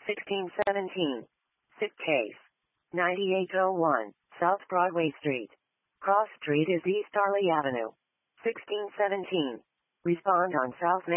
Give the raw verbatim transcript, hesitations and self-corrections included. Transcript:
sixteen seventeen. Sick case. ninety-eight oh one, South Broadway Street. Cross Street is East Arley Avenue. sixteen seventeen. Respond on South